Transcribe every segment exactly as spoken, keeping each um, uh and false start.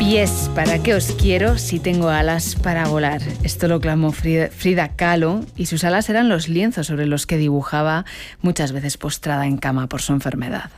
Y es ¿para qué os quiero si tengo alas para volar? Esto lo clamó Frida, Frida Kahlo, y sus alas eran los lienzos sobre los que dibujaba, muchas veces postrada en cama por su enfermedad.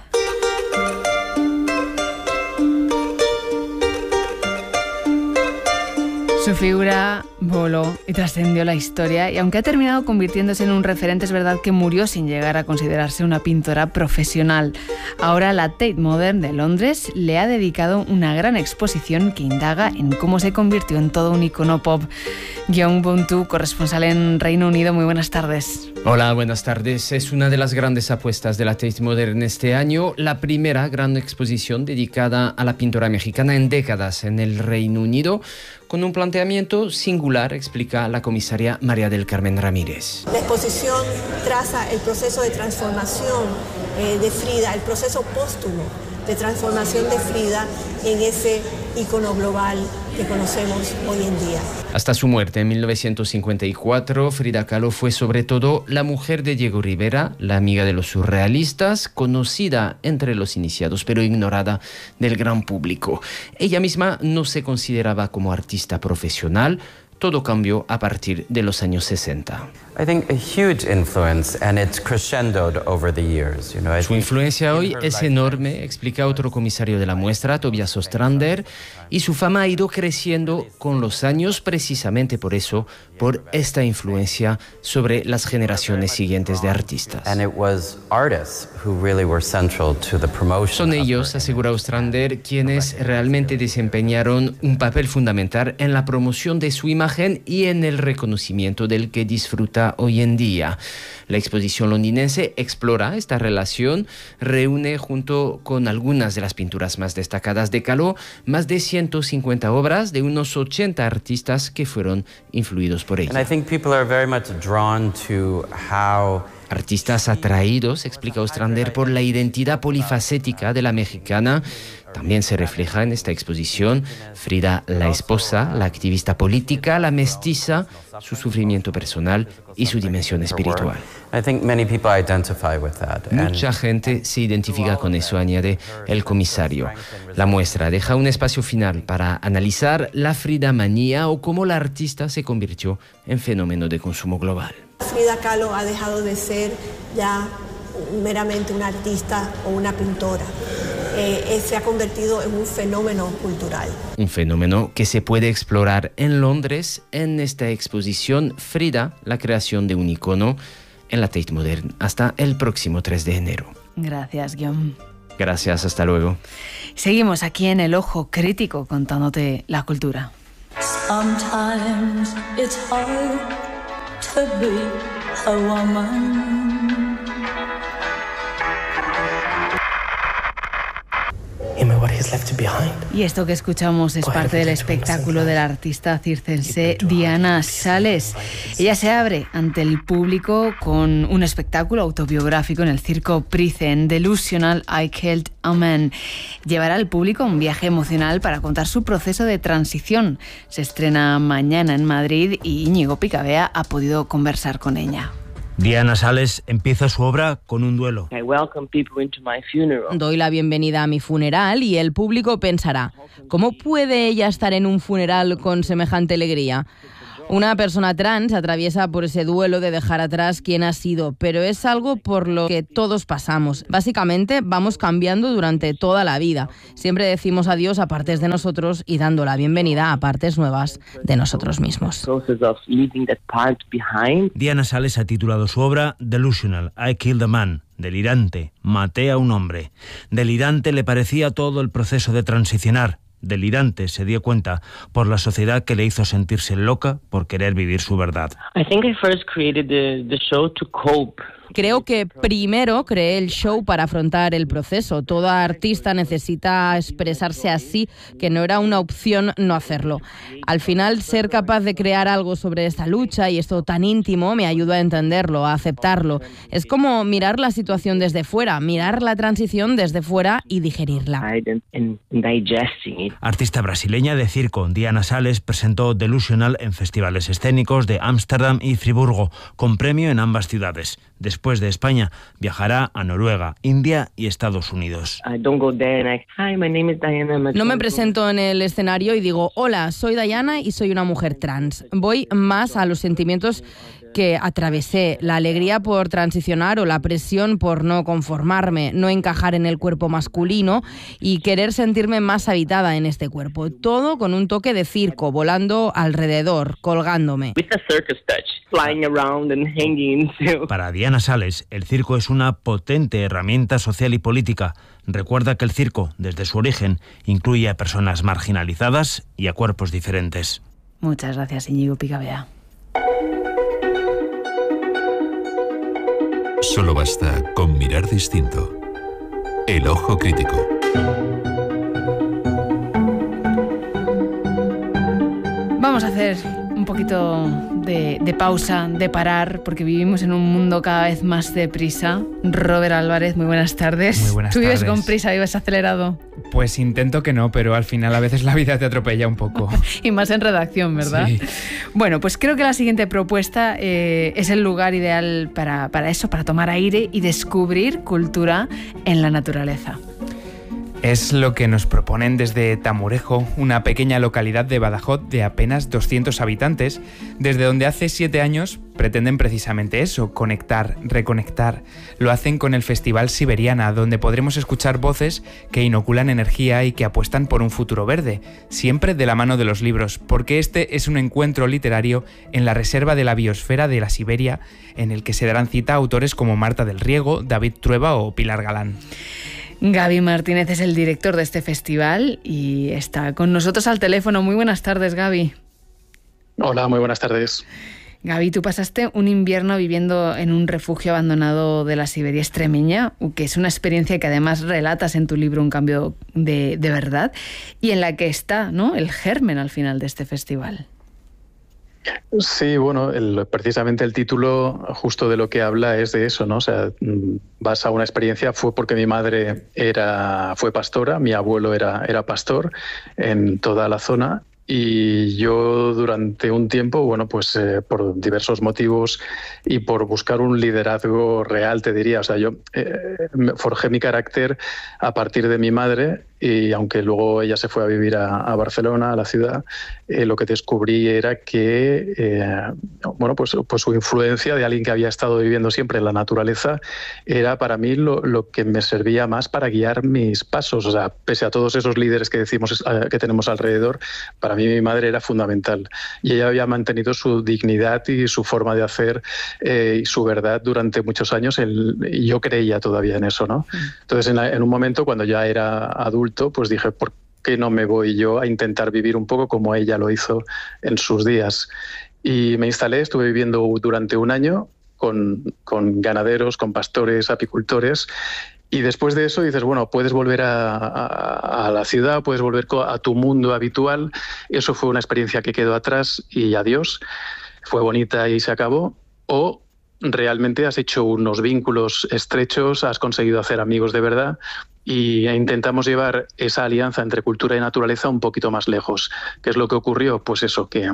Su figura voló y trascendió la historia, y aunque ha terminado convirtiéndose en un referente, es verdad que murió sin llegar a considerarse una pintora profesional. Ahora la Tate Modern de Londres le ha dedicado una gran exposición que indaga en cómo se convirtió en todo un icono pop. Guillaume Bontu, corresponsal en Reino Unido, muy buenas tardes. Hola, buenas tardes. Es una de las grandes apuestas de la Tate Modern este año, la primera gran exposición dedicada a la pintora mexicana en décadas en el Reino Unido, con un planteamiento singular, explica la comisaria María del Carmen Ramírez. La exposición traza el proceso de transformación eh, de Frida, el proceso póstumo de transformación de Frida en ese ícono global que conocemos hoy en día. Hasta su muerte en mil novecientos cincuenta y cuatro, Frida Kahlo fue sobre todo la mujer de Diego Rivera, la amiga de los surrealistas, conocida entre los iniciados pero ignorada del gran público. Ella misma no se consideraba como artista profesional. Todo cambió a partir de los años sesenta. Su influencia hoy es enorme, explica otro comisario de la muestra, Tobias Ostrander, y su fama ha ido creciendo con los años precisamente por eso, por esta influencia sobre las generaciones siguientes de artistas. Son ellos, asegura Ostrander, quienes realmente desempeñaron un papel fundamental en la promoción de su imagen y en el reconocimiento del que disfruta hoy en día. La exposición londinense explora esta relación, reúne junto con algunas de las pinturas más destacadas de Kahlo más de ciento cincuenta obras de unos ochenta artistas que fueron influidos por ella. Artistas atraídos, explica Ostrander, por la identidad polifacética de la mexicana. También se refleja en esta exposición Frida, la esposa, la activista política, la mestiza, su sufrimiento personal y su dimensión espiritual. Mucha gente se identifica con eso, añade el comisario. La muestra deja un espacio final para analizar la Frida manía o cómo la artista se convirtió en fenómeno de consumo global. Frida Kahlo ha dejado de ser ya meramente una artista o una pintora. Eh, se ha convertido en un fenómeno cultural. Un fenómeno que se puede explorar en Londres en esta exposición Frida, la creación de un icono, en la Tate Modern hasta el próximo tres de enero. Gracias, Guillaume. Gracias, hasta luego. Seguimos aquí en El Ojo Crítico contándote la cultura. Sometimes it's hard to be a woman. Y esto que escuchamos es parte del espectáculo de la artista circense Diana Sales. Ella se abre ante el público con un espectáculo autobiográfico en el circo Pricen, Delusional, I Killed a Man. Llevará al público un viaje emocional para contar su proceso de transición. Se estrena mañana en Madrid y Íñigo Picabea ha podido conversar con ella. Diana Sales empieza su obra con un duelo. Doy la bienvenida a mi funeral y el público pensará, ¿cómo puede ella estar en un funeral con semejante alegría? Una persona trans atraviesa por ese duelo de dejar atrás quién ha sido, pero es algo por lo que todos pasamos. Básicamente vamos cambiando durante toda la vida. Siempre decimos adiós a partes de nosotros y dando la bienvenida a partes nuevas de nosotros mismos. Diana Sales ha titulado su obra Delusional, I Killed a Man. Delirante, maté a un hombre. Delirante le parecía todo el proceso de transicionar. Delirante se dio cuenta por la sociedad que le hizo sentirse loca por querer vivir su verdad. I think I first created the, the show to cope. Creo que primero creé el show para afrontar el proceso. Toda artista necesita expresarse así, que no era una opción no hacerlo. Al final, ser capaz de crear algo sobre esta lucha y esto tan íntimo me ayudó a entenderlo, a aceptarlo. Es como mirar la situación desde fuera, mirar la transición desde fuera y digerirla. Artista brasileña de circo, Diana Sales presentó Delusional en festivales escénicos de Ámsterdam y Friburgo, con premio en ambas ciudades. Después después de España, viajará a Noruega, India y Estados Unidos. No me presento en el escenario y digo, hola, soy Diana y soy una mujer trans. Voy más a los sentimientos que atravesé, la alegría por transicionar o la presión por no conformarme, no encajar en el cuerpo masculino y querer sentirme más habitada en este cuerpo. Todo con un toque de circo, volando alrededor, colgándome. Para Diana Sales, el circo es una potente herramienta social y política. Recuerda que el circo, desde su origen, incluye a personas marginalizadas y a cuerpos diferentes. Muchas gracias, Íñigo Picabea. Solo basta con mirar distinto. El ojo crítico. Vamos a hacer un poquito de, de pausa, de parar, porque vivimos en un mundo cada vez más deprisa. Robert Álvarez, muy buenas tardes. Muy buenas ¿Tú vives tardes. con prisa, vives acelerado? Pues intento que no, pero al final a veces la vida te atropella un poco. Y más en redacción, ¿verdad? Sí. Bueno, pues creo que la siguiente propuesta eh, es el lugar ideal para, para eso, para tomar aire y descubrir cultura en la naturaleza. Es lo que nos proponen desde Tamurejo, una pequeña localidad de Badajoz de apenas doscientos habitantes, desde donde hace siete años pretenden precisamente eso, conectar, reconectar. Lo hacen con el Festival Siberiana, donde podremos escuchar voces que inoculan energía y que apuestan por un futuro verde, siempre de la mano de los libros, porque este es un encuentro literario en la Reserva de la Biosfera de la Siberia, en el que se darán cita a autores como Marta del Riego, David Trueba o Pilar Galán. Gaby Martínez es el director de este festival y está con nosotros al teléfono. Muy buenas tardes, Gaby. Hola, muy buenas tardes. Gaby, tú pasaste un invierno viviendo en un refugio abandonado de la Siberia extremeña, que es una experiencia que además relatas en tu libro Un cambio de, de verdad, y en la que está, ¿no?, el germen al final de este festival. Sí, bueno, el, precisamente el título justo de lo que habla es de eso, ¿no? O sea, vas a una experiencia, fue porque mi madre era, fue pastora, mi abuelo era, era pastor en toda la zona. Y yo durante un tiempo, bueno, pues eh, por diversos motivos y por buscar un liderazgo real, te diría, o sea, yo eh, forjé mi carácter a partir de mi madre y aunque luego ella se fue a vivir a, a Barcelona, a la ciudad, eh, lo que descubrí era que, eh, bueno, pues, pues su influencia de alguien que había estado viviendo siempre en la naturaleza era para mí lo, lo que me servía más para guiar mis pasos, o sea, pese a todos esos líderes que decimos eh, que tenemos alrededor, para mí mi madre era fundamental y ella había mantenido su dignidad y su forma de hacer eh, y su verdad durante muchos años el, y yo creía todavía en eso, ¿no? Entonces en, la, en un momento cuando ya era adulto pues dije, ¿por qué no me voy yo a intentar vivir un poco como ella lo hizo en sus días? Y me instalé, estuve viviendo durante un año con, con ganaderos, con pastores, apicultores. Y después de eso dices, bueno, puedes volver a, a, a la ciudad, puedes volver a tu mundo habitual. Eso fue una experiencia que quedó atrás y adiós. Fue bonita y se acabó. O realmente has hecho unos vínculos estrechos, has conseguido hacer amigos de verdad y intentamos llevar esa alianza entre cultura y naturaleza un poquito más lejos. ¿Qué es lo que ocurrió? Pues eso, que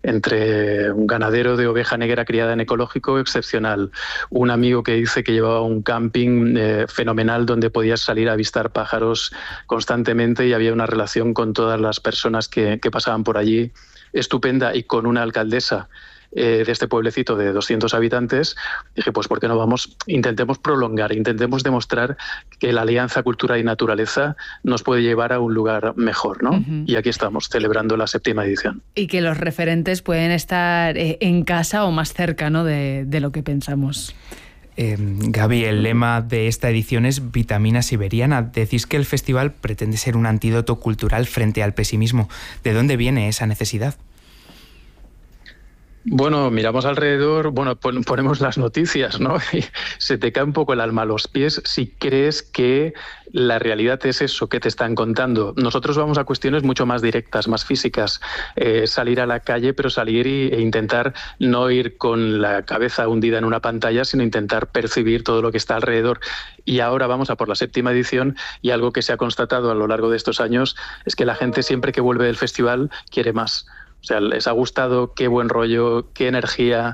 entre un ganadero de oveja negra criada en ecológico excepcional, un amigo que dice que llevaba un camping eh, fenomenal donde podías salir a avistar pájaros constantemente y había una relación con todas las personas que, que pasaban por allí estupenda y con una alcaldesa Eh, de este pueblecito de doscientos habitantes, dije, pues ¿por qué no vamos? Intentemos prolongar, intentemos demostrar que la alianza cultura y naturaleza nos puede llevar a un lugar mejor, ¿no? Uh-huh. Y aquí estamos, celebrando la séptima edición. Y que los referentes pueden estar eh, en casa o más cerca, ¿no?, de, de lo que pensamos. Eh, Gaby, el lema de esta edición es Vitamina Siberiana. Decís que el festival pretende ser un antídoto cultural frente al pesimismo. ¿De dónde viene esa necesidad? Bueno, miramos alrededor, bueno, pon, ponemos las noticias, ¿no? Y se te cae un poco el alma a los pies si crees que la realidad es eso que te están contando. Nosotros vamos a cuestiones mucho más directas, más físicas, eh, salir a la calle, pero salir y, e intentar no ir con la cabeza hundida en una pantalla, sino intentar percibir todo lo que está alrededor. Y ahora vamos a por la séptima edición y algo que se ha constatado a lo largo de estos años es que la gente siempre que vuelve del festival quiere más. O sea, les ha gustado, qué buen rollo, qué energía,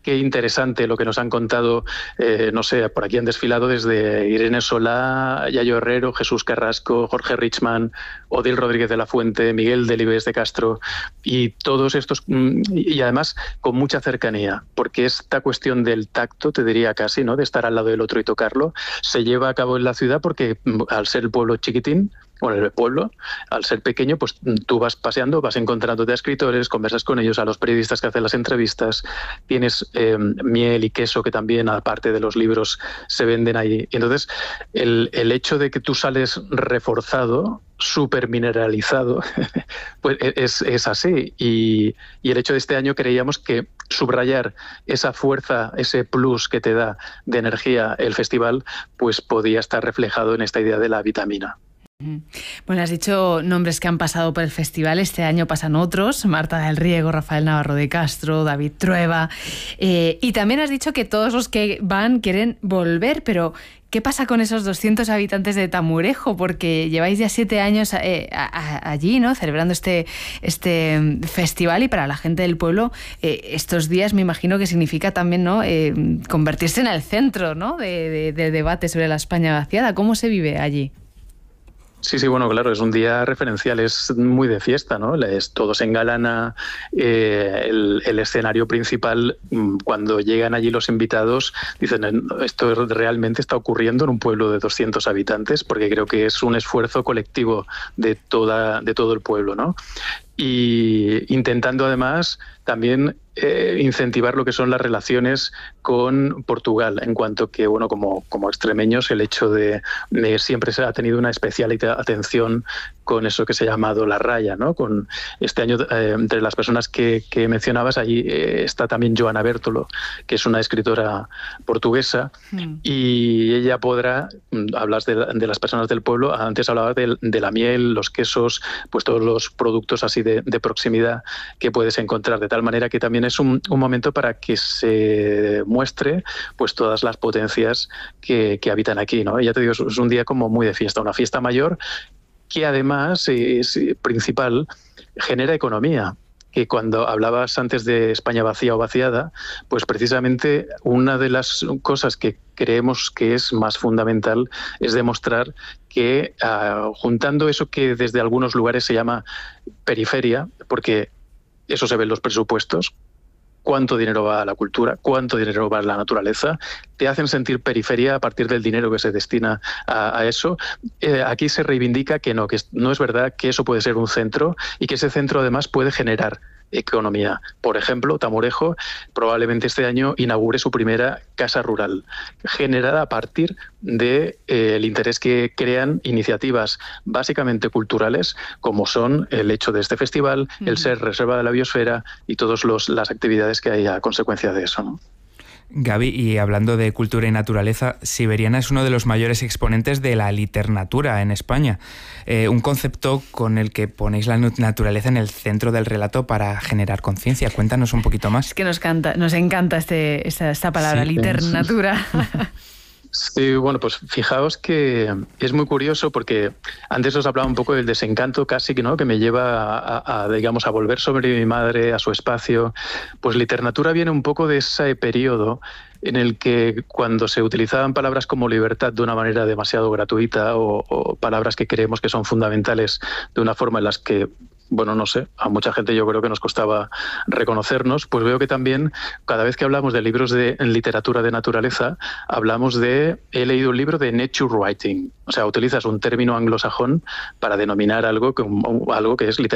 qué interesante lo que nos han contado, eh, no sé, por aquí han desfilado desde Irene Solá, Yayo Herrero, Jesús Carrasco, Jorge Richman, Odil Rodríguez de la Fuente, Miguel Delibes de Castro, y todos estos, y además con mucha cercanía, porque esta cuestión del tacto, te diría casi, ¿no?, de estar al lado del otro y tocarlo, se lleva a cabo en la ciudad porque al ser el pueblo chiquitín, bueno, el pueblo, al ser pequeño, pues tú vas paseando, vas encontrándote a escritores, conversas con ellos, a los periodistas que hacen las entrevistas, tienes eh, miel y queso que también, aparte de los libros, se venden ahí. Y entonces, el, el hecho de que tú sales reforzado, súper mineralizado, pues es, es así. Y, y el hecho de este año creíamos que subrayar esa fuerza, ese plus que te da de energía el festival, pues podía estar reflejado en esta idea de la vitamina. Bueno, has dicho nombres que han pasado por el festival. Este año pasan otros: Marta del Riego, Rafael Navarro de Castro, David Trueba. Eh, y también has dicho que todos los que van quieren volver, pero ¿qué pasa con esos doscientos habitantes de Tamurejo? Porque lleváis ya siete años eh, a, a, allí, ¿no?, celebrando este, este festival, y para la gente del pueblo eh, estos días me imagino que significa también, ¿no?, eh, convertirse en el centro, ¿no?, de, de, de debate sobre la España vaciada. ¿Cómo se vive allí? Sí, sí, bueno, claro, es un día referencial, es muy de fiesta, ¿no? Es, todo se engalana, eh, el, el escenario principal, cuando llegan allí los invitados, dicen, esto realmente está ocurriendo en un pueblo de doscientos habitantes, porque creo que es un esfuerzo colectivo de, toda, de todo el pueblo, ¿no? Y intentando además también eh, incentivar lo que son las relaciones con Portugal, en cuanto que, bueno, como, como extremeños, el hecho de, de siempre se ha tenido una especial atención con eso que se ha llamado la raya, ¿no? Con este año, eh, entre las personas que, que mencionabas, allí eh, está también Joana Bertolo, que es una escritora portuguesa, mm. y ella podrá, hablas de, de las personas del pueblo, antes hablabas de, de la miel, los quesos, pues todos los productos así de, de proximidad que puedes encontrar, de tal manera que también es un, un momento para que se muestre pues todas las potencias que, que habitan aquí, ¿no? Y ya te digo, es un día como muy de fiesta, una fiesta mayor, que además es principal, genera economía. Que cuando hablabas antes de España vacía o vaciada, pues precisamente una de las cosas que creemos que es más fundamental es demostrar que uh, juntando eso que desde algunos lugares se llama periferia, porque eso se ve en los presupuestos, cuánto dinero va a la cultura, cuánto dinero va a la naturaleza, te hacen sentir periferia a partir del dinero que se destina a, a eso. Eh, aquí se reivindica que no, que no es verdad, que eso puede ser un centro y que ese centro además puede generar economía. Por ejemplo, Tamurejo probablemente este año inaugure su primera casa rural, generada a partir del de, eh, interés que crean iniciativas básicamente culturales, como son el hecho de este festival, uh-huh. el ser reserva de la biosfera y todas las actividades que hay a consecuencia de eso, ¿no? Gaby, y hablando de cultura y naturaleza, Siberiana es uno de los mayores exponentes de la literatura en España, eh, un concepto con el que ponéis la naturaleza en el centro del relato para generar conciencia. Cuéntanos un poquito más. Es que nos, canta, nos encanta este, esta, esta palabra, sí, literatura. Sí, bueno, pues fijaos que es muy curioso porque antes os hablaba un poco del desencanto casi, ¿no?, que me lleva a, a, digamos, a volver sobre mi madre, a su espacio. Pues literatura viene un poco de ese periodo en el que cuando se utilizaban palabras como libertad de una manera demasiado gratuita o, o palabras que creemos que son fundamentales de una forma en las que, bueno, no sé, a mucha gente yo creo que nos costaba reconocernos, pues veo que también cada vez que hablamos de libros de literatura de naturaleza, hablamos de, he leído un libro de nature writing, o sea, utilizas un término anglosajón para denominar algo que, algo que es literatura